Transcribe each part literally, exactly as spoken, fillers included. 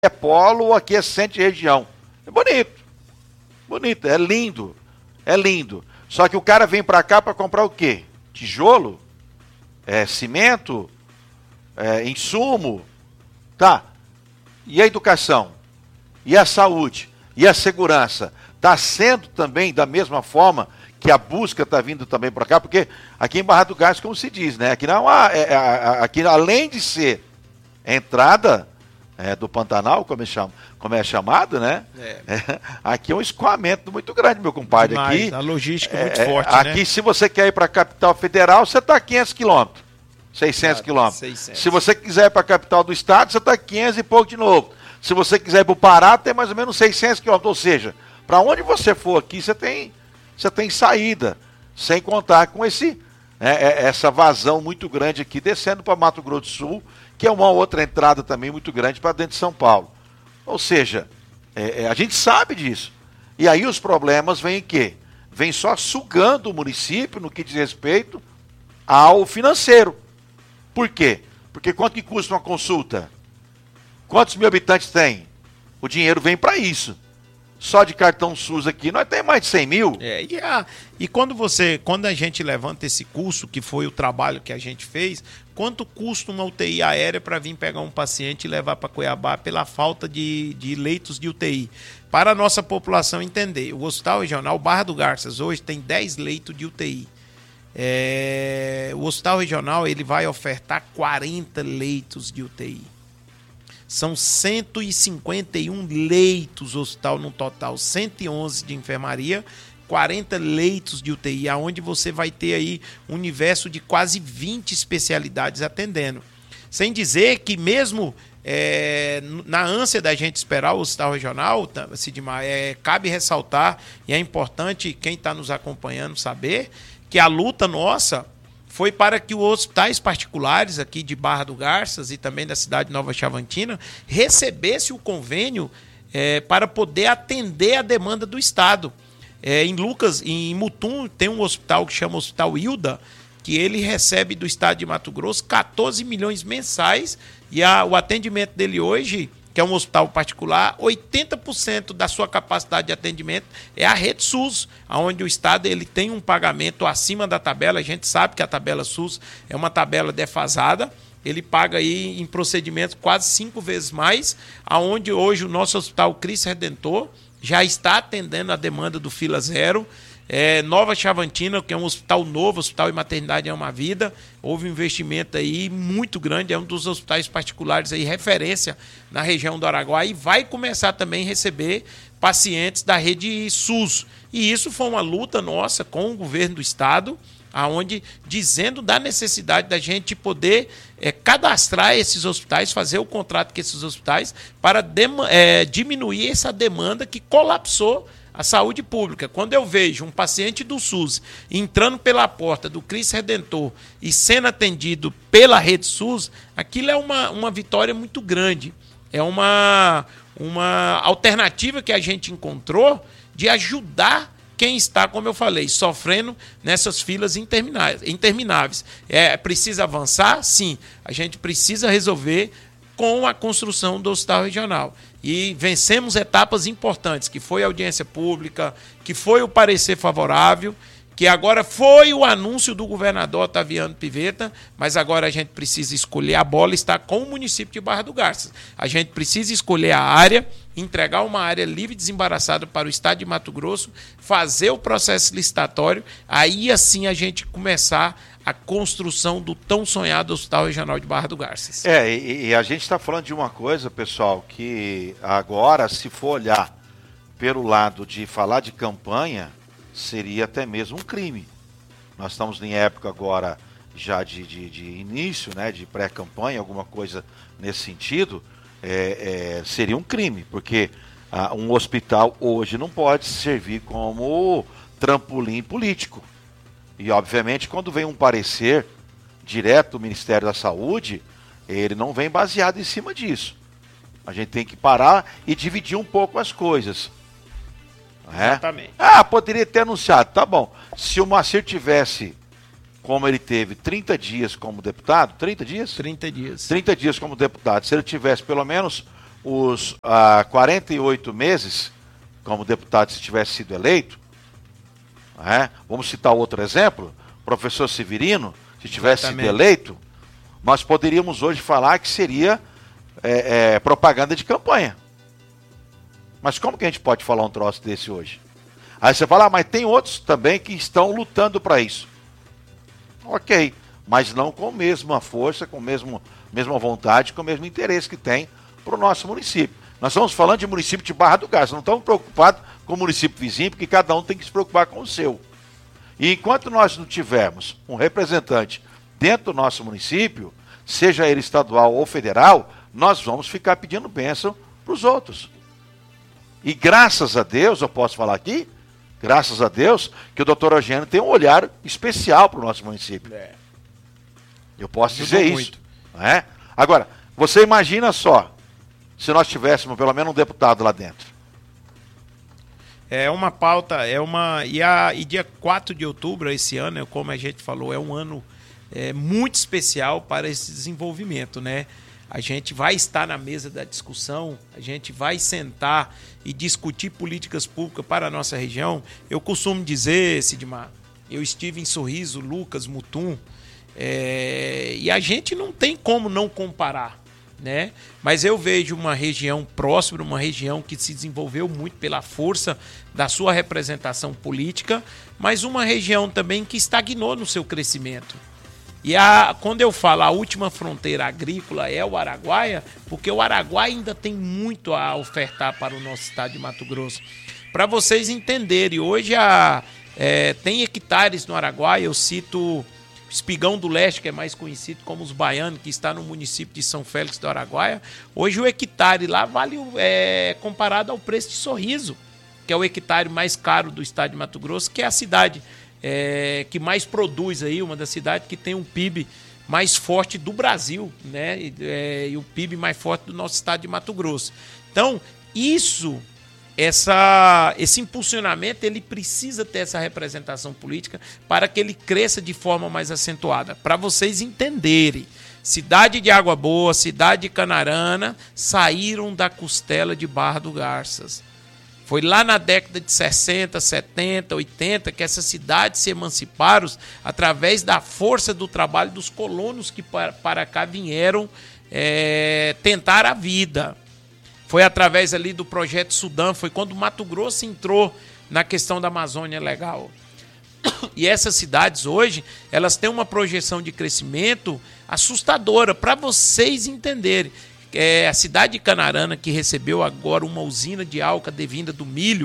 é polo ou aqui é centro de região. É bonito, bonito, é lindo, é lindo. Só que o cara vem para cá para comprar o quê? Tijolo, é, cimento, é, insumo, tá? E a educação? E a saúde? E a segurança? Está sendo também da mesma forma que a busca está vindo também para cá? Porque aqui em Barra do Garças, como se diz, né? Aqui, não há, é, é, aqui além de ser entrada é, do Pantanal, como é, cham, como é chamado, né? É. É, aqui é um escoamento muito grande, meu compadre. Demais, aqui, a logística é muito é, forte, aqui, né? se você quer ir para a capital federal, você está a quinhentos quilômetros, seiscentos quilômetros. seiscentos. Se você quiser ir para a capital do estado, você está a quinhentos e pouco de novo. Se você quiser ir para o Pará, tem mais ou menos seiscentos quilômetros. Ou seja, para onde você for aqui, você tem, você tem saída, sem contar com esse, é, essa vazão muito grande aqui, descendo para Mato Grosso do Sul, que é uma outra entrada também muito grande para dentro de São Paulo. Ou seja, é, é, a gente sabe disso. E aí os problemas vêm em quê? Vem só sugando o município no que diz respeito ao financeiro. Por quê? Porque quanto que custa uma consulta? Quantos mil habitantes tem? O dinheiro vem para isso. Só de cartão SUS aqui, nós temos mais de cem mil. É, e, a, e quando você, quando a gente levanta esse custo, que foi o trabalho que a gente fez, quanto custa uma U T I aérea para vir pegar um paciente e levar para Cuiabá pela falta de, de leitos de U T I? Para a nossa população entender, o Hospital Regional Barra do Garças hoje tem dez leitos de U T I. É, o Hospital Regional ele vai ofertar quarenta leitos de U T I. São cento e cinquenta e um leitos hospital no total, cento e onze de enfermaria, quarenta leitos de U T I, aonde você vai ter aí um universo de quase vinte especialidades atendendo. Sem dizer que mesmo é, na ânsia da gente esperar o hospital regional, Sidmar, é, cabe ressaltar, e é importante quem está nos acompanhando saber, que a luta nossa foi para que os hospitais particulares aqui de Barra do Garças e também da cidade de Nova Chavantina recebesse o convênio é, para poder atender a demanda do Estado. É, em Lucas, em Mutum, tem um hospital que chama Hospital Hilda, que ele recebe do Estado de Mato Grosso quatorze milhões mensais e a, o atendimento dele hoje, que é um hospital particular, oitenta por cento da sua capacidade de atendimento é a rede SUS, onde o Estado ele tem um pagamento acima da tabela. A gente sabe que a tabela SUS é uma tabela defasada, ele paga aí em procedimentos quase cinco vezes mais, aonde hoje o nosso Hospital Cristo Redentor já está atendendo a demanda do Fila Zero. É, Nova Chavantina, que é um hospital novo, Hospital e Maternidade é uma Vida, houve um investimento aí muito grande, é um dos hospitais particulares aí, referência na região do Araguaia, e vai começar também a receber pacientes da rede SUS. E isso foi uma luta nossa com o governo do Estado, aonde dizendo da necessidade da gente poder é, cadastrar esses hospitais, fazer o contrato com esses hospitais para é, diminuir essa demanda que colapsou a saúde pública. Quando eu vejo um paciente do SUS entrando pela porta do Cristo Redentor e sendo atendido pela rede SUS, aquilo é uma, uma vitória muito grande. É uma, uma alternativa que a gente encontrou de ajudar quem está, como eu falei, sofrendo nessas filas intermináveis. intermináveis. É, precisa avançar? Sim. A gente precisa resolver com a construção do hospital regional. E vencemos etapas importantes, que foi a audiência pública, que foi o parecer favorável, que agora foi o anúncio do governador Otaviano Pivetta, mas agora a gente precisa escolher, a bola está com o município de Barra do Garças. A gente precisa escolher a área, entregar uma área livre e desembaraçada para o Estado de Mato Grosso, fazer o processo licitatório, aí assim a gente começar a construção do tão sonhado Hospital Regional de Barra do Garças. É, e, e a gente está falando de uma coisa, pessoal, que agora, se for olhar pelo lado de falar de campanha, seria até mesmo um crime. Nós estamos em época agora já de, de, de início, né, de pré-campanha, alguma coisa nesse sentido, é, é, seria um crime, porque ah, um hospital hoje não pode servir como trampolim político. E, obviamente, quando vem um parecer direto do Ministério da Saúde, ele não vem baseado em cima disso. A gente tem que parar e dividir um pouco as coisas. É? Exatamente. Ah, poderia ter anunciado. Tá bom. Se o Moacir tivesse, como ele teve, trinta dias como deputado, trinta dias? trinta dias. trinta dias como deputado. Se ele tivesse pelo menos os ah, quarenta e oito meses, como deputado se tivesse sido eleito, né? Vamos citar outro exemplo, professor Severino, se tivesse Exatamente. sido eleito, nós poderíamos hoje falar que seria é, é, propaganda de campanha. Mas como que a gente pode falar um troço desse hoje? Aí você fala, ah, mas tem outros também que estão lutando para isso. Ok, mas não com a mesma força, com a mesma, mesma vontade, com o mesmo interesse que tem para o nosso município. Nós estamos falando de município de Barra do Garças, não estamos preocupados com o município vizinho, porque cada um tem que se preocupar com o seu. E enquanto nós não tivermos um representante dentro do nosso município, seja ele estadual ou federal, nós vamos ficar pedindo bênção para os outros. E graças a Deus, eu posso falar aqui, graças a Deus, que o doutor Eugênio tem um olhar especial para o nosso município. É. Eu posso dizer Ajudou isso. Não é? Agora, você imagina só, se nós tivéssemos pelo menos um deputado lá dentro. É uma pauta, é uma. E, a, e dia quatro de outubro, esse ano, como a gente falou, é um ano é, muito especial para esse desenvolvimento, né? A gente vai estar na mesa da discussão, a gente vai sentar e discutir políticas públicas para a nossa região. Eu costumo dizer, Sidmar, eu estive em Sorriso, Lucas, Mutum, é, e a gente não tem como não comparar, né? Mas eu vejo uma região próspera, uma região que se desenvolveu muito pela força da sua representação política, mas uma região também que estagnou no seu crescimento. E a, quando eu falo a última fronteira agrícola é o Araguaia, porque o Araguaia ainda tem muito a ofertar para o nosso estado de Mato Grosso. Para vocês entenderem, hoje a, é, tem hectares no Araguaia, eu cito Espigão do Leste, que é mais conhecido como os Baianos, que está no município de São Félix do Araguaia. Hoje o hectare lá vale é, comparado ao preço de Sorriso, que é o hectare mais caro do estado de Mato Grosso, que é a cidade É, que mais produz aí, uma das cidades que tem um P I B mais forte do Brasil, né? E, é, e o P I B mais forte do nosso estado de Mato Grosso. Então, isso, essa, esse impulsionamento, ele precisa ter essa representação política para que ele cresça de forma mais acentuada. Para vocês entenderem, cidade de Água Boa, cidade de Canarana, saíram da costela de Barra do Garças. Foi lá na década de sessenta, setenta, oitenta que essas cidades se emanciparam através da força do trabalho dos colonos que para, para cá vieram é, tentar a vida. Foi através ali do projeto Sudã, foi quando o Mato Grosso entrou na questão da Amazônia Legal. E essas cidades hoje, elas têm uma projeção de crescimento assustadora, para vocês entenderem. É a cidade de Canarana, que recebeu agora uma usina de álcool devinda do milho,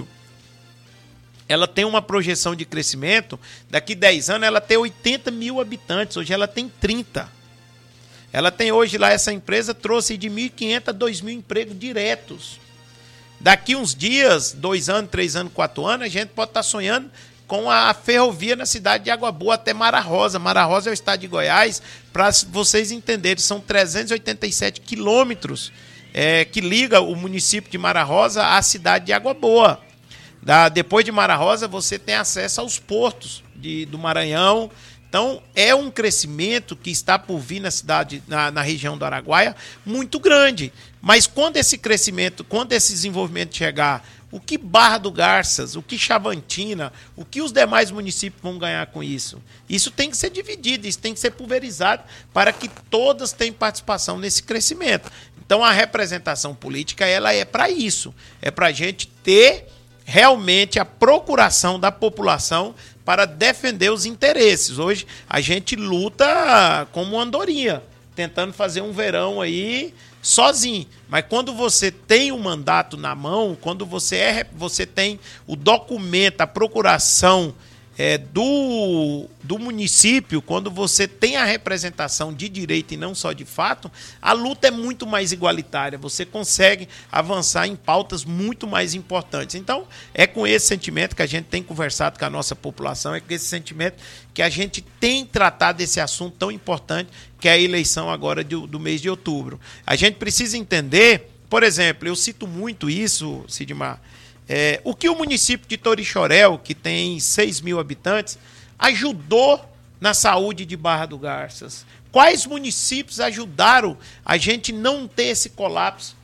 ela tem uma projeção de crescimento, daqui a dez anos ela tem oitenta mil habitantes, hoje ela tem trinta. Ela tem hoje lá, essa empresa trouxe de mil e quinhentos a dois mil empregos diretos. Daqui uns dias, dois anos, três anos, quatro anos, a gente pode estar sonhando com a ferrovia na cidade de Água Boa até Mara Rosa. Mara Rosa é o estado de Goiás, para vocês entenderem, são trezentos e oitenta e sete quilômetros é, que liga o município de Mara Rosa à cidade de Água Boa. Da, depois de Mara Rosa, você tem acesso aos portos de, do Maranhão. Então, é um crescimento que está por vir na cidade, na, na região do Araguaia, muito grande. Mas quando esse crescimento, quando esse desenvolvimento chegar, o que Barra do Garças, o que Chavantina, o que os demais municípios vão ganhar com isso? Isso tem que ser dividido, isso tem que ser pulverizado para que todas tenham participação nesse crescimento. Então a representação política, ela é para isso, é para a gente ter realmente a procuração da população para defender os interesses. Hoje a gente luta como uma andorinha, tentando fazer um verão aí sozinho. Mas quando você tem o mandato na mão, quando você, é, você tem o documento, a procuração é, do, do município, quando você tem a representação de direito e não só de fato, a luta é muito mais igualitária. Você consegue avançar em pautas muito mais importantes. Então, é com esse sentimento que a gente tem conversado com a nossa população, é com esse sentimento que a gente tem tratado desse assunto tão importante, que é a eleição agora do, do mês de outubro. A gente precisa entender, por exemplo, eu cito muito isso, Sidmar, é, o que o município de Torixoréu, que tem seis mil habitantes, ajudou na saúde de Barra do Garças. Quais municípios ajudaram a gente não ter esse colapso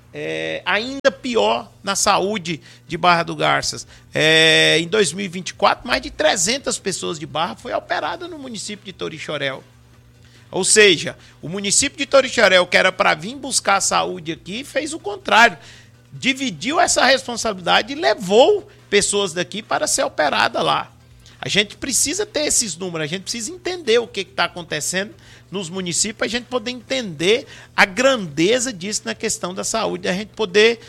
é, ainda pior na saúde de Barra do Garças. É, em dois mil e vinte e quatro, mais de trezentas pessoas de Barra foi operada no município de Torixoréu. Ou seja, o município de Torixoréu, que era para vir buscar a saúde aqui, fez o contrário. Dividiu essa responsabilidade e levou pessoas daqui para ser operada lá. A gente precisa ter esses números, a gente precisa entender o que está acontecendo nos municípios, para a gente poder entender a grandeza disso na questão da saúde, a gente poder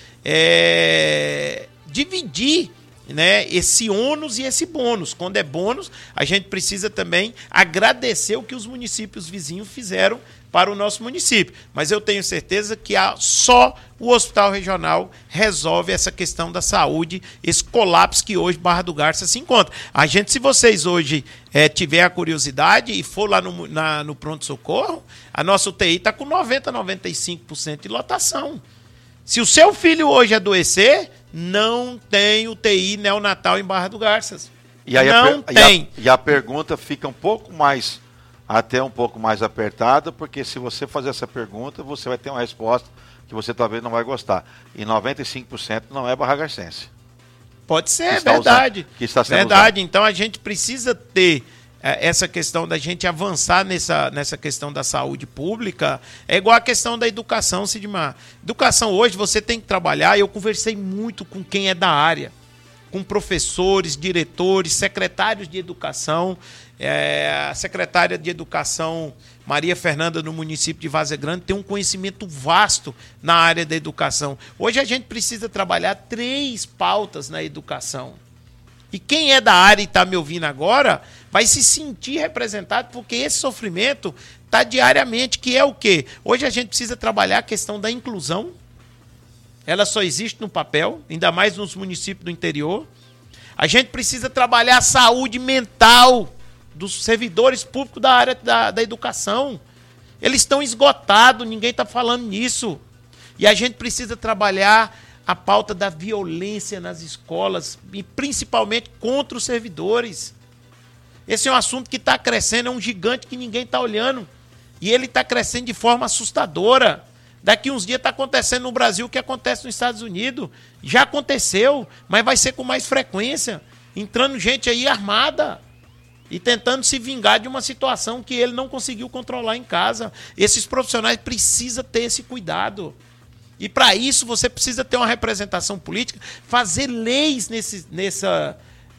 é, dividir, né, esse ônus e esse bônus. Quando é bônus, a gente precisa também agradecer o que os municípios vizinhos fizeram para o nosso município. Mas eu tenho certeza que a, só o Hospital Regional resolve essa questão da saúde, esse colapso que hoje Barra do Garças se encontra. A gente, se vocês hoje é, tiver a curiosidade e for lá no, na, no pronto-socorro, a nossa U T I está com noventa, noventa e cinco por cento de lotação. Se o seu filho hoje adoecer, não tem U T I neonatal em Barra do Garças. E aí não a per... tem. E a, e a pergunta fica um pouco mais, até um pouco mais apertada, porque se você fazer essa pergunta, você vai ter uma resposta que você talvez não vai gostar. E noventa e cinco por cento não é barragarcense. Pode ser, está verdade. Usando, que está sendo verdade. Usado. Então a gente precisa ter é, essa questão da gente avançar nessa, nessa questão da saúde pública. É igual a questão da educação, Sidmar. Educação hoje você tem que trabalhar. Eu conversei muito com quem é da área, com professores, diretores, secretários de educação. É, a secretária de Educação, Maria Fernanda, no município de Várzea Grande, tem um conhecimento vasto na área da educação. Hoje a gente precisa trabalhar três pautas na educação. E quem é da área e está me ouvindo agora vai se sentir representado, porque esse sofrimento está diariamente, que é o quê? Hoje a gente precisa trabalhar a questão da inclusão. Ela só existe no papel, ainda mais nos municípios do interior. A gente precisa trabalhar a saúde mental dos servidores públicos da área da, da educação. Eles estão esgotados, ninguém está falando nisso. E a gente precisa trabalhar a pauta da violência nas escolas, e principalmente contra os servidores. Esse é um assunto que está crescendo, é um gigante que ninguém está olhando. E ele está crescendo de forma assustadora. Daqui uns dias está acontecendo no Brasil o que acontece nos Estados Unidos. Já aconteceu, mas vai ser com mais frequência. Entrando gente aí armada e tentando se vingar de uma situação que ele não conseguiu controlar em casa. Esses profissionais precisam ter esse cuidado. E para isso você precisa ter uma representação política, fazer leis nesse, nessa,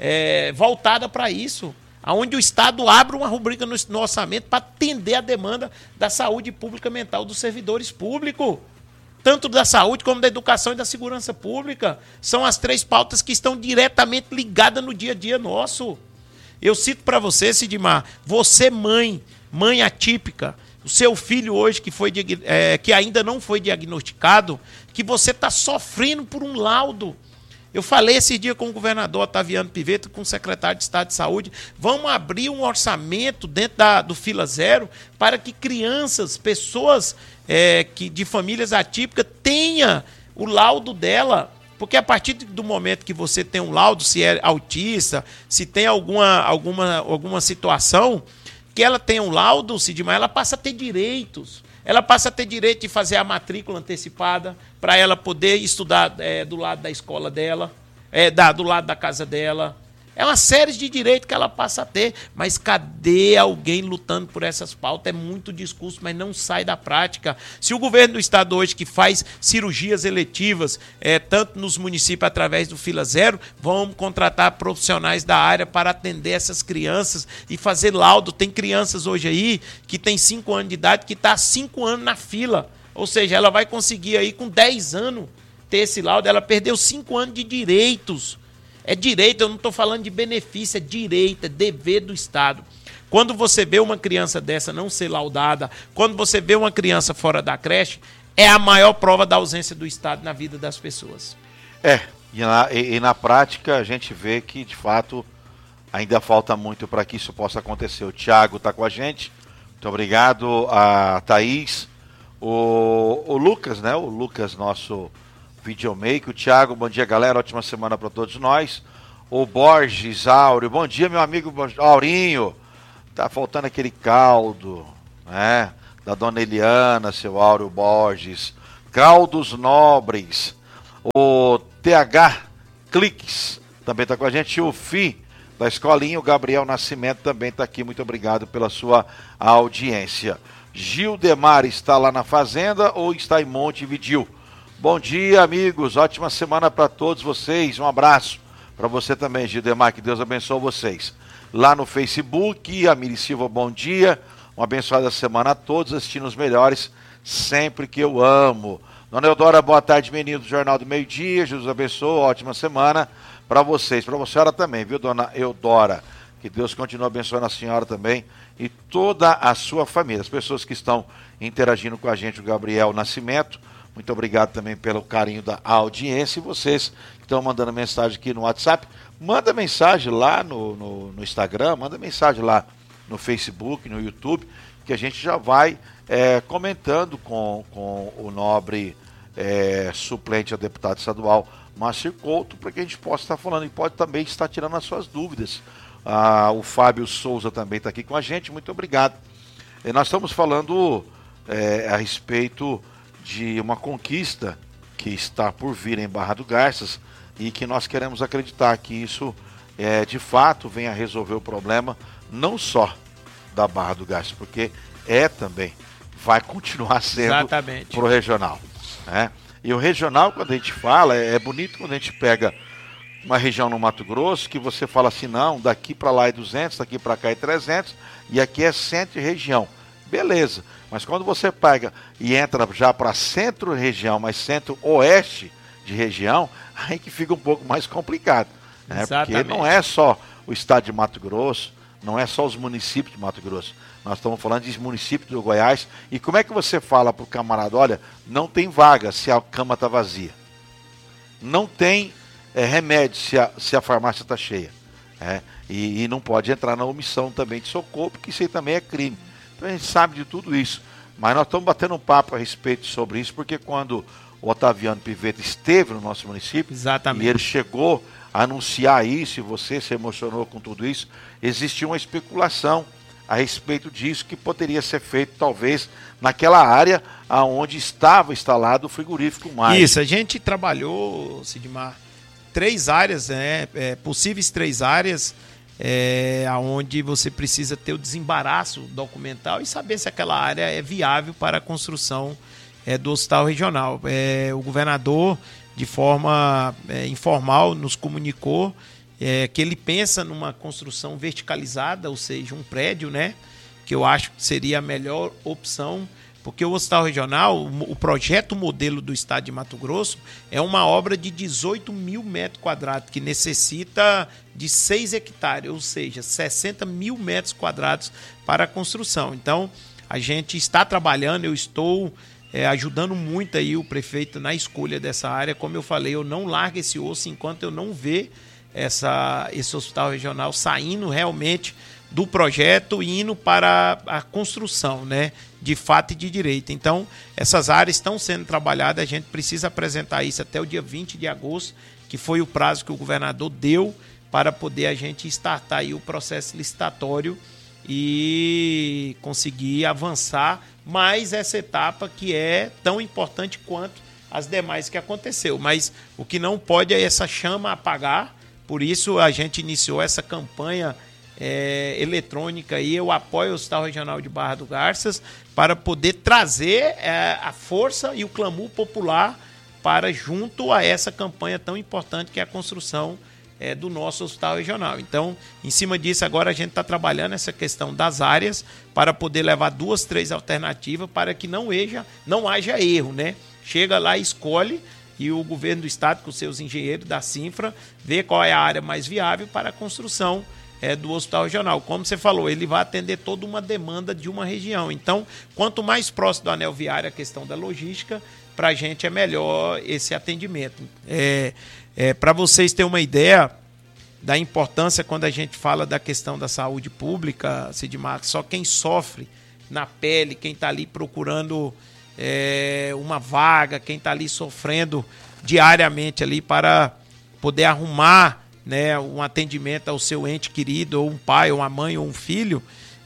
é, voltada para isso, onde o Estado abre uma rubrica no, no orçamento para atender a demanda da saúde pública mental dos servidores públicos. Tanto da saúde como da educação e da segurança pública. São as três pautas que estão diretamente ligadas no dia a dia nosso. Eu cito para você, Sidmar, você mãe, mãe atípica, o seu filho hoje que, foi, é, que ainda não foi diagnosticado, que você está sofrendo por um laudo. Eu falei esse dia com o governador Otaviano Pivetta, com o secretário de Estado de Saúde, vamos abrir um orçamento dentro da, do Fila Zero para que crianças, pessoas é, que, de famílias atípicas tenham o laudo dela. Porque a partir do momento que você tem um laudo, se é autista, se tem alguma, alguma, alguma situação, que ela tenha um laudo, Sidmar, ela passa a ter direitos. Ela passa a ter direito de fazer a matrícula antecipada para ela poder estudar é, do lado da escola dela, é, da, do lado da casa dela. É uma série de direitos que ela passa a ter. Mas cadê alguém lutando por essas pautas? É muito discurso, mas não sai da prática. Se o governo do estado hoje, que faz cirurgias eletivas, é, tanto nos municípios através do Fila Zero, vamos contratar profissionais da área para atender essas crianças e fazer laudo. Tem crianças hoje aí que tem cinco anos de idade, que está há cinco anos na fila. Ou seja, ela vai conseguir aí com dez anos ter esse laudo. Ela perdeu cinco anos de direitos. É direito, eu não estou falando de benefício, é direito, é dever do Estado. Quando você vê uma criança dessa não ser laudada, quando você vê uma criança fora da creche, é a maior prova da ausência do Estado na vida das pessoas. É, e na, e, e na prática a gente vê que, de fato, ainda falta muito para que isso possa acontecer. O Thiago está com a gente, muito obrigado, a Thaís, o, o Lucas, né? O Lucas, nosso videomaker, o Thiago, bom dia galera, ótima semana para todos nós. O Borges, Áureo, bom dia meu amigo Aurinho, tá faltando aquele caldo, né, da dona Eliana, seu Áureo Borges, Caldos Nobres, o T H Cliques também está com a gente, o F I da Escolinha, o Gabriel Nascimento também está aqui, muito obrigado pela sua audiência. Gildemar está lá na fazenda ou está em Montevidéu? Bom dia, amigos, ótima semana para todos vocês, um abraço para você também, Gildemar, que Deus abençoe vocês. Lá no Facebook, a Miri Silva, bom dia, uma abençoada semana a todos, assistindo os melhores, sempre que eu amo. Dona Eudora, boa tarde, menino do Jornal do Meio Dia, Jesus abençoe, ótima semana para vocês, para você também, viu, Dona Eudora? Que Deus continue abençoando a senhora também e toda a sua família. As pessoas que estão interagindo com a gente, o Gabriel Nascimento, muito obrigado também pelo carinho da audiência. E vocês que estão mandando mensagem aqui no WhatsApp, manda mensagem lá no, no, no Instagram, manda mensagem lá no Facebook, no YouTube, que a gente já vai é, comentando com, com o nobre é, suplente a deputado estadual, Márcio Couto, para que a gente possa estar falando e pode também estar tirando as suas dúvidas. Ah, o Fábio Souza também está aqui com a gente, muito obrigado. E nós estamos falando é, a respeito de uma conquista que está por vir em Barra do Garças e que nós queremos acreditar que isso é, de fato venha a resolver o problema não só da Barra do Garças, porque é também, vai continuar sendo para o regional, né? E o regional, quando a gente fala, é, é bonito quando a gente pega uma região no Mato Grosso que você fala assim, não, daqui para lá é duzentos, daqui para cá é trezentos e aqui é centro e região. Beleza, mas quando você pega e entra já para centro-região, mas centro-oeste de região, aí que fica um pouco mais complicado, né? Porque não é só o estado de Mato Grosso, não é só os municípios de Mato Grosso, nós estamos falando de municípios do Goiás. E como é que você fala para o camarada, olha, não tem vaga se a cama está vazia, não tem é, remédio se a, se a farmácia está cheia, é? e, e não pode entrar na omissão também de socorro, porque isso aí também é crime. Então a gente sabe de tudo isso, mas nós estamos batendo um papo a respeito sobre isso, porque quando o Otaviano Pivetta esteve no nosso município, exatamente, e ele chegou a anunciar isso, e você se emocionou com tudo isso, existia uma especulação a respeito disso, que poderia ser feito talvez naquela área aonde estava instalado o frigorífico mais. Isso, a gente trabalhou, Sidmar, três áreas, né, é, possíveis três áreas, é, onde você precisa ter o desembaraço documental e saber se aquela área é viável para a construção é, do hospital regional. É, o governador, de forma é, informal, nos comunicou é, que ele pensa numa construção verticalizada, ou seja, um prédio, né, que eu acho que seria a melhor opção, porque o hospital regional, o projeto modelo do estado de Mato Grosso, é uma obra de dezoito mil metros quadrados, que necessita de seis hectares, ou seja, sessenta mil metros quadrados para a construção. Então, a gente está trabalhando, eu estou é, ajudando muito aí o prefeito na escolha dessa área. Como eu falei, eu não largo esse osso enquanto eu não ver essa, esse hospital regional saindo realmente do projeto e indo para a construção, né, de fato e de direito. Então, essas áreas estão sendo trabalhadas, a gente precisa apresentar isso até o dia vinte de agosto, que foi o prazo que o governador deu para poder a gente startar aí o processo licitatório e conseguir avançar mais essa etapa que é tão importante quanto as demais que aconteceu. Mas o que não pode é essa chama apagar, por isso a gente iniciou essa campanha É, eletrônica e eu apoio o Hospital Regional de Barra do Garças para poder trazer é, a força e o clamor popular para junto a essa campanha tão importante que é a construção é, do nosso Hospital Regional. Então, em cima disso, agora a gente está trabalhando essa questão das áreas para poder levar duas, três alternativas para que não haja, não haja erro, né? Chega lá, escolhe e o governo do estado, com seus engenheiros da Cinfra, vê qual é a área mais viável para a construção É, do hospital regional. Como você falou, ele vai atender toda uma demanda de uma região. Então, quanto mais próximo do anel viário a questão da logística, para a gente é melhor esse atendimento. É, é, para vocês terem uma ideia da importância quando a gente fala da questão da saúde pública, Sidmar, só quem sofre na pele, quem está ali procurando é, uma vaga, quem está ali sofrendo diariamente ali para poder arrumar, né, um atendimento ao seu ente querido, ou um pai, ou uma mãe, ou um filho,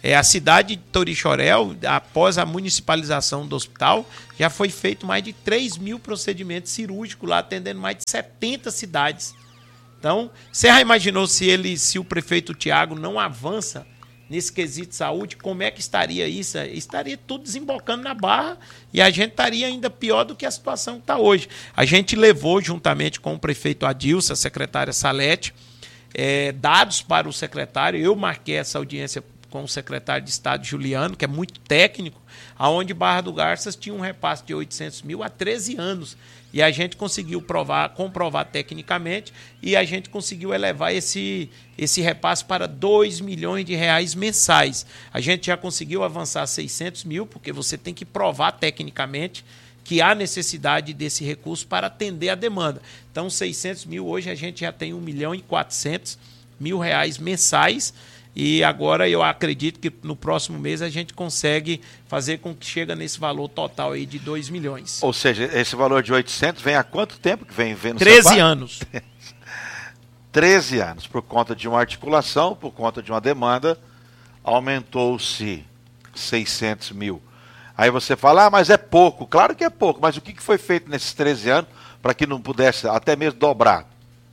É, a cidade de Torixoréu, após a municipalização do hospital, já foi feito mais de três mil procedimentos cirúrgicos lá, atendendo mais de setenta cidades. Então, você já imaginou se ele, se o prefeito Tiago não avança nesse quesito de saúde, como é que estaria isso? Estaria tudo desembocando na Barra e a gente estaria ainda pior do que a situação que está hoje. A gente levou, juntamente com o prefeito Adilson, a secretária Salete, é, dados para o secretário. Eu marquei essa audiência com o secretário de Estado, Juliano, que é muito técnico, aonde Barra do Garças tinha um repasse de oitocentos mil há treze anos. E a gente conseguiu provar, comprovar tecnicamente e a gente conseguiu elevar esse, esse repasse para dois milhões de reais mensais. A gente já conseguiu avançar seiscentos mil, porque você tem que provar tecnicamente que há necessidade desse recurso para atender a demanda. Então, seiscentos mil, hoje a gente já tem um milhão e quatrocentos mil reais mensais. E agora eu acredito que no próximo mês a gente consegue fazer com que chegue nesse valor total aí de dois milhões. Ou seja, esse valor de oitocentos vem há quanto tempo que vem vendo? treze anos. treze anos. Por conta de uma articulação, por conta de uma demanda, aumentou-se seiscentos mil. Aí você fala, ah, mas é pouco. Claro que é pouco, mas o que foi feito nesses treze anos para que não pudesse até mesmo dobrar?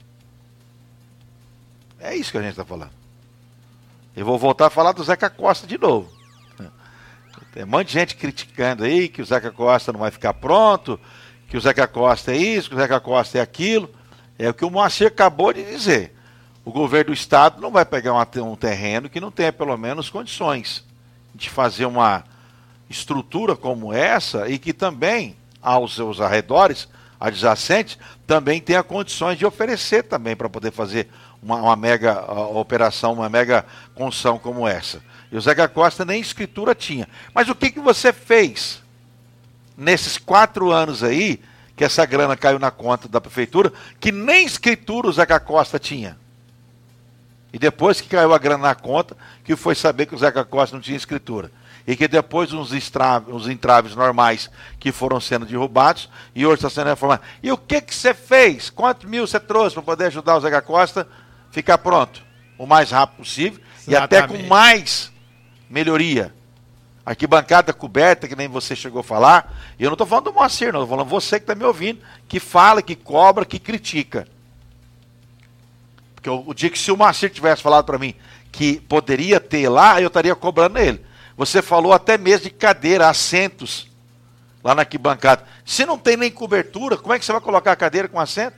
É isso que a gente está falando. Eu vou voltar a falar do Zeca Costa de novo. Tem um monte de gente criticando aí que o Zeca Costa não vai ficar pronto, que o Zeca Costa é isso, que o Zeca Costa é aquilo. É o que o Moacir acabou de dizer. O governo do estado não vai pegar uma, um terreno que não tenha pelo menos condições de fazer uma estrutura como essa e que também, aos seus arredores, adjacentes, também tenha condições de oferecer também para poder fazer Uma, uma mega uh, operação, uma mega construção como essa. E o Zeca Costa nem escritura tinha. Mas o que, que você fez nesses quatro anos aí, que essa grana caiu na conta da prefeitura, que nem escritura o Zeca Costa tinha? E depois que caiu a grana na conta, que foi saber que o Zeca Costa não tinha escritura. E que depois uns, estraves, uns entraves normais que foram sendo derrubados, e hoje está sendo reformado. E o que, que você fez? Quantos mil você trouxe para poder ajudar o Zeca Costa ficar pronto o mais rápido possível? Exatamente. E até com mais melhoria. Arquibancada coberta, que nem você chegou a falar. E eu não estou falando do Moacir, não. Estou falando você que está me ouvindo, que fala, que cobra, que critica. Porque o, o dia que se o Moacir tivesse falado para mim que poderia ter lá, eu estaria cobrando ele. Você falou até mesmo de cadeira, assentos lá na arquibancada. Se não tem nem cobertura, como é que você vai colocar a cadeira com assento?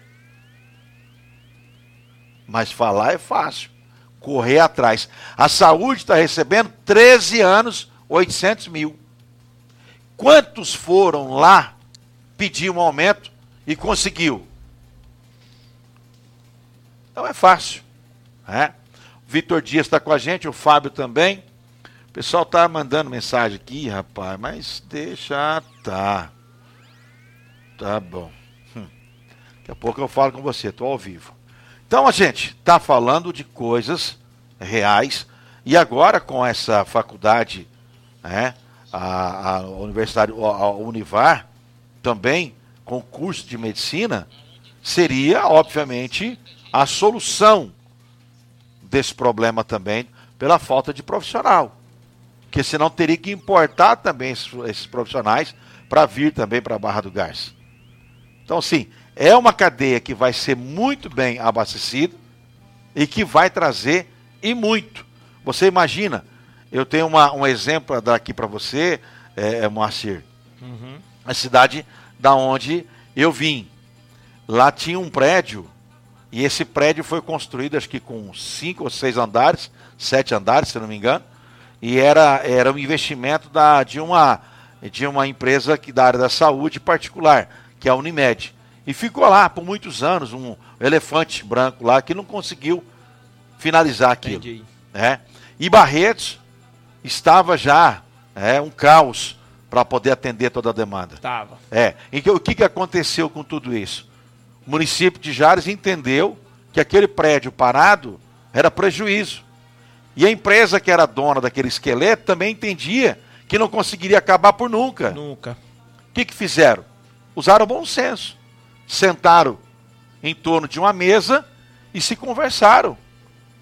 Mas falar é fácil. Correr atrás. A saúde está recebendo treze anos, oitocentos mil. Quantos foram lá pedir um aumento e conseguiu? Então é fácil. Né? O Vitor Dias está com a gente, o Fábio também. O pessoal está mandando mensagem aqui, rapaz, mas deixa, tá. Tá bom. Hum. Daqui a pouco eu falo com você, estou ao vivo. Então a gente está falando de coisas reais e agora com essa faculdade, né, a, a Universidade, a Univar, também com curso de medicina, seria obviamente a solução desse problema também pela falta de profissional. Porque senão teria que importar também esses, esses profissionais para vir também para a Barra do Garças. Então sim, é uma cadeia que vai ser muito bem abastecida e que vai trazer e muito. Você imagina, eu tenho uma, um exemplo daqui para você, é, Moacir. Uhum. A cidade da onde eu vim. Lá tinha um prédio e esse prédio foi construído acho que com cinco ou seis andares, sete andares, se não me engano, e era, era um investimento da, de, uma, de uma empresa que, da área da saúde particular, que é a Unimed. E ficou lá por muitos anos, um elefante branco lá, que não conseguiu finalizar aquilo. Entendi. Né? E Barretos estava já é, um caos para poder atender toda a demanda. Estava. É. Então, o que, que aconteceu com tudo isso? O município de Jales entendeu que aquele prédio parado era prejuízo. E a empresa que era dona daquele esqueleto também entendia que não conseguiria acabar por nunca. Nunca. O que, que fizeram? Usaram bom senso. Sentaram em torno de uma mesa e se conversaram.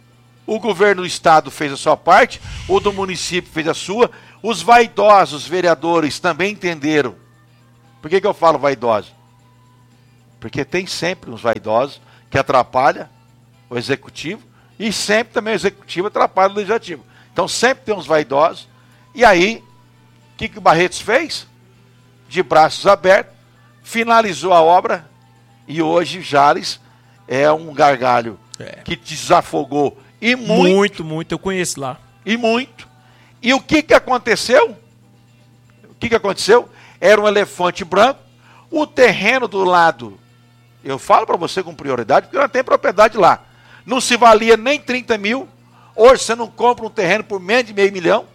O governo do estado fez a sua parte, o do município fez a sua, os vaidosos vereadores também entenderam. Por que que eu falo vaidoso? Porque tem sempre uns vaidosos que atrapalham o executivo e sempre também o executivo atrapalha o legislativo. Então sempre tem uns vaidosos. E aí, o que que o Barretos fez? De braços abertos, finalizou a obra e hoje Jales é um gargalho é. que desafogou e muito. Muito, muito, eu conheço lá. E muito. E o que que aconteceu? O que que aconteceu? Era um elefante branco, o terreno do lado, eu falo para você com prioridade, porque não tem propriedade lá. Não se valia nem trinta mil, hoje você não compra um terreno por menos de meio milhão.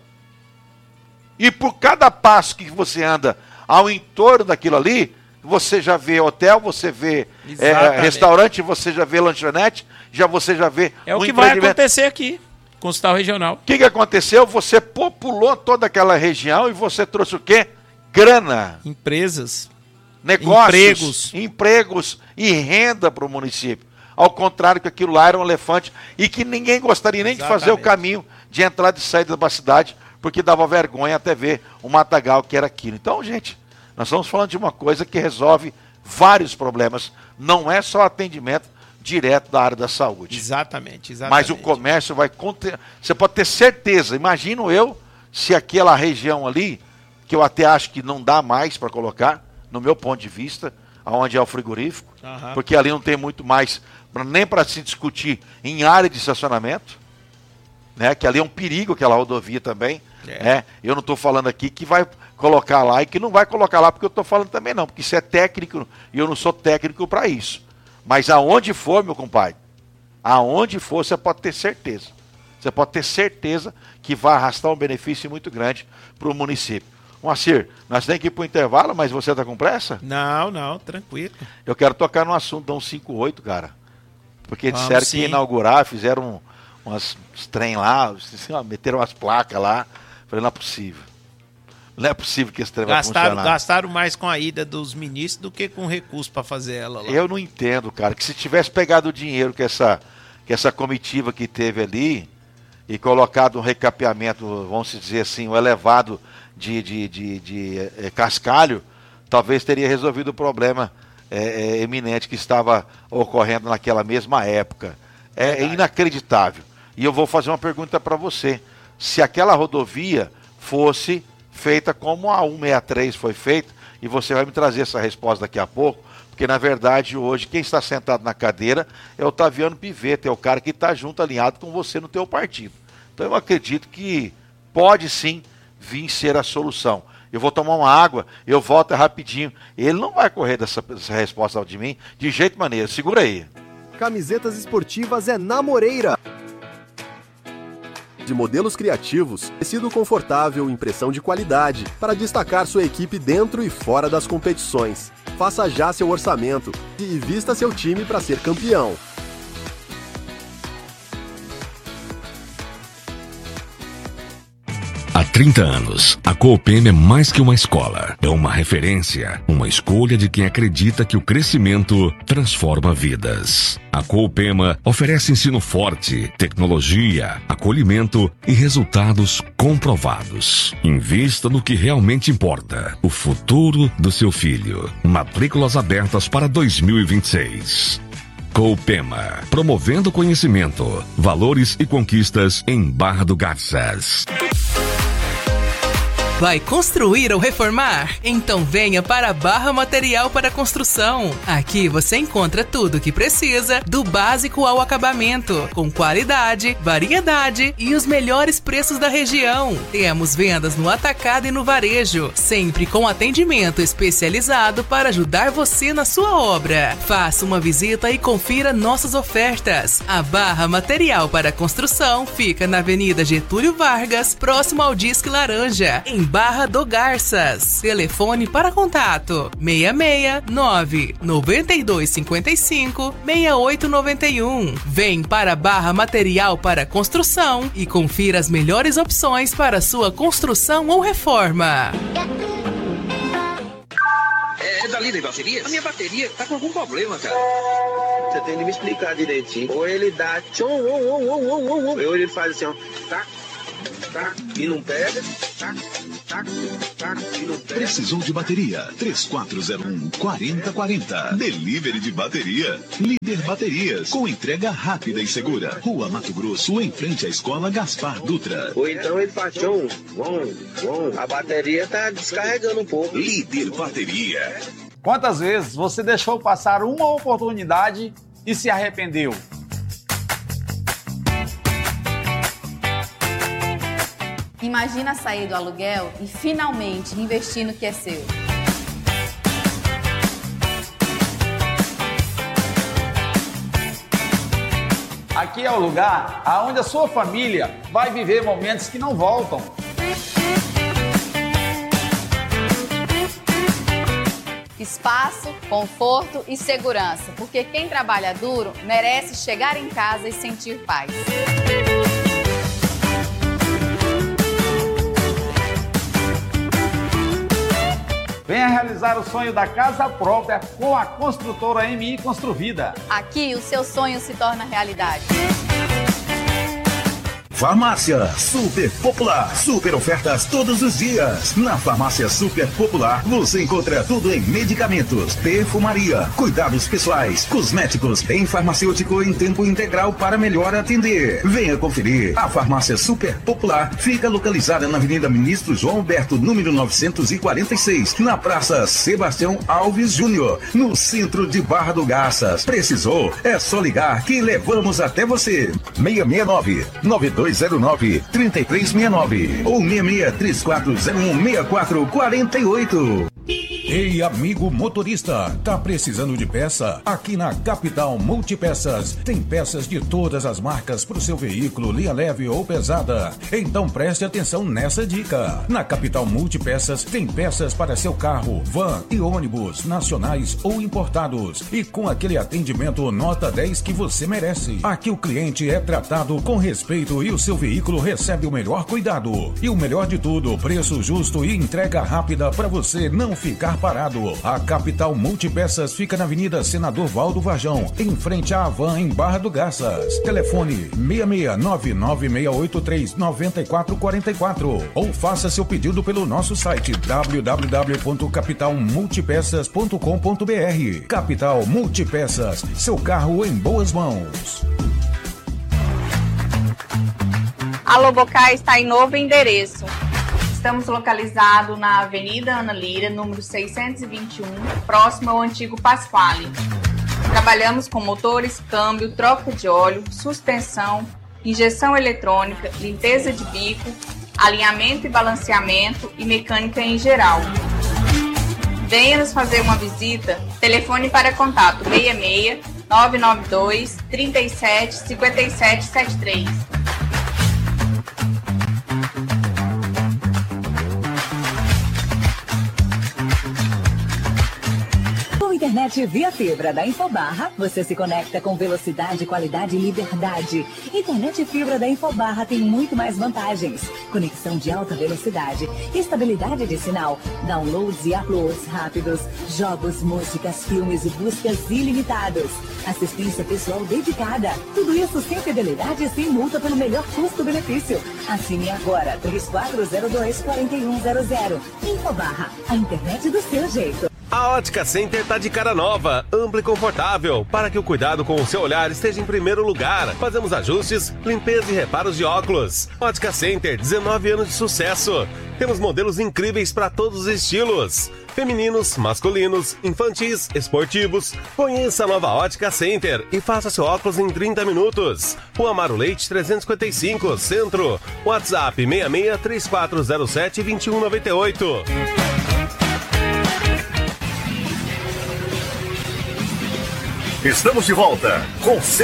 E por cada passo que você anda ao entorno daquilo ali, você já vê hotel, você vê é, restaurante, você já vê lanchonete, já você já vê... É um o que vai acontecer aqui, com o hospital regional. O que que aconteceu? Você populou toda aquela região e você trouxe o quê? Grana. Empresas. Negócios. Empregos. Empregos e renda para o município. Ao contrário que aquilo lá era um elefante e que ninguém gostaria nem Exatamente. de fazer o caminho de entrada e saída da cidade, porque dava vergonha até ver o matagal que era aquilo. Então, gente, nós estamos falando de uma coisa que resolve vários problemas. Não é só atendimento direto da área da saúde. Exatamente, exatamente. Mas o comércio vai... Você pode ter certeza, imagino eu, se aquela região ali, que eu até acho que não dá mais para colocar, no meu ponto de vista, aonde é o frigorífico, uhum. porque ali não tem muito mais, nem para se discutir em área de estacionamento, né, que ali é um perigo, aquela rodovia também. É. Né, eu não estou falando aqui que vai colocar lá e que não vai colocar lá, porque eu estou falando também não, porque isso é técnico e eu não sou técnico para isso. Mas aonde for, meu compadre, aonde for, você pode ter certeza. Você pode ter certeza que vai arrastar um benefício muito grande para o município. Moacir, nós temos que ir para o intervalo, mas você está com pressa? Não, não, tranquilo. Eu quero tocar no assunto da cento e cinquenta e oito, cara. Porque Vamos, disseram sim. que ia inaugurar, fizeram um, umas uns trem lá, meteram umas placas lá. Falei, não é possível. Não é possível que esse trem gastaram, vai funcionar. Gastaram mais com a ida dos ministros do que com recurso para fazer ela lá. Eu não entendo, cara, que se tivesse pegado o dinheiro que essa, que essa comitiva que teve ali e colocado um recapeamento, vamos dizer assim, um elevado de, de, de, de, de é, cascalho, talvez teria resolvido o problema é, é, eminente que estava ocorrendo naquela mesma época. É, é inacreditável. E eu vou fazer uma pergunta para você. Se aquela rodovia fosse feita como a cento e sessenta e três foi feita, e você vai me trazer essa resposta daqui a pouco, porque na verdade hoje quem está sentado na cadeira é o Taviano Pivetta, é o cara que está junto, alinhado com você no teu partido. Então eu acredito que pode sim vir ser a solução. Eu vou tomar uma água, eu volto rapidinho. Ele não vai correr dessa, dessa resposta de mim de jeito maneiro. Segura aí. Camisetas esportivas é na Moreira. De modelos criativos, tecido confortável e impressão de qualidade para destacar sua equipe dentro e fora das competições. Faça já seu orçamento e vista seu time para ser campeão. Há trinta anos, a Coopem é mais que uma escola. É uma referência, uma escolha de quem acredita que o crescimento transforma vidas. A Coopema oferece ensino forte, tecnologia, acolhimento e resultados comprovados. Invista no que realmente importa, o futuro do seu filho. Matrículas abertas para dois mil e vinte e seis. Coopema, promovendo conhecimento, valores e conquistas em Barra do Garças. Vai construir ou reformar? Então venha para a Barra Material para Construção. Aqui você encontra tudo o que precisa, do básico ao acabamento, com qualidade, variedade e os melhores preços da região. Temos vendas no atacado e no varejo, sempre com atendimento especializado para ajudar você na sua obra. Faça uma visita e confira nossas ofertas. A Barra Material para Construção fica na Avenida Getúlio Vargas, próximo ao Disque Laranja, em Barra do Garças. Telefone para contato seis seis nove nove dois cinco cinco seis oito nove um. Vem para Barra Material para Construção e confira as melhores opções para sua construção ou reforma. É, é dali da bateria? A minha bateria tá com algum problema, cara. Você tem que me explicar direitinho. Ou ele dá tchom, um, um, um, um, um, ou ele faz assim, ó, tá, tá, e não pega, tá, tá, tá, e não pega. Precisou de bateria? três quatro zero um, quatro zero quatro zero. Delivery de bateria. Líder Baterias, com entrega rápida e segura. Rua Mato Grosso, em frente à Escola Gaspar Dutra. Ou então ele faz tchom, um, um, a bateria tá descarregando um pouco. Líder Bateria. Quantas vezes você deixou passar uma oportunidade e se arrependeu? Imagina sair do aluguel e finalmente investir no que é seu. Aqui é o lugar onde a sua família vai viver momentos que não voltam. Espaço, conforto e segurança, porque quem trabalha duro merece chegar em casa e sentir paz. Venha realizar o sonho da casa própria com a construtora M I Construvida. Aqui o seu sonho se torna realidade. Farmácia Super Popular. Super ofertas todos os dias. Na Farmácia Super Popular você encontra tudo em medicamentos, perfumaria, cuidados pessoais, cosméticos, em farmacêutico em tempo integral para melhor atender. Venha conferir. A Farmácia Super Popular fica localizada na Avenida Ministro João Alberto, número novecentos e quarenta e seis, na Praça Sebastião Alves Júnior, no centro de Barra do Garças. Precisou? É só ligar que levamos até você. seis seis nove, nove dois zero nove, três três seis nove ou seis seis três quatro zero um, seis quatro quatro oito. Ei, amigo motorista, tá precisando de peça? Aqui na Capital Multipeças tem peças de todas as marcas para o seu veículo, linha leve ou pesada. Então preste atenção nessa dica. Na Capital Multipeças tem peças para seu carro, van e ônibus, nacionais ou importados. E com aquele atendimento nota dez que você merece. Aqui o cliente é tratado com respeito e o seu veículo recebe o melhor cuidado. E o melhor de tudo, preço justo e entrega rápida para você não ficar parado. A Capital Multipeças fica na Avenida Senador Valdo Varjão, em frente à Havan, em Barra do Garças. Telefone seis seis nove nove seis oito três nove quatro quatro quatro ou faça seu pedido pelo nosso site w w w ponto capital multipeças ponto com ponto b r. Capital Multipeças, seu carro em boas mãos. A Lobocá está em novo endereço. Estamos localizados na Avenida Ana Lira, número seiscentos e vinte e um, próximo ao antigo Pasquale. Trabalhamos com motores, câmbio, troca de óleo, suspensão, injeção eletrônica, limpeza de bico, alinhamento e balanceamento e mecânica em geral. Venha nos fazer uma visita. Telefone para contato seis seis nove nove dois, três sete, cinco sete sete três. Internet via fibra da Infobarra, você se conecta com velocidade, qualidade e liberdade. Internet fibra da Infobarra tem muito mais vantagens. Conexão de alta velocidade, estabilidade de sinal, downloads e uploads rápidos, jogos, músicas, filmes e buscas ilimitados. Assistência pessoal dedicada. Tudo isso sem fidelidade e sem multa pelo melhor custo-benefício. Assine agora três quatro zero dois, quatro um zero zero. Infobarra, a internet do seu jeito. A Ótica Center tá de cara nova, ampla e confortável, para que o cuidado com o seu olhar esteja em primeiro lugar. Fazemos ajustes, limpeza e reparos de óculos. Ótica Center, dezenove anos de sucesso. Temos modelos incríveis para todos os estilos. Femininos, masculinos, infantis, esportivos. Conheça a nova Ótica Center e faça seu óculos em trinta minutos. Rua Amaro Leite trezentos e cinquenta e cinco, Centro. WhatsApp seis seis três quatro zero sete, dois um nove oito. Estamos de volta com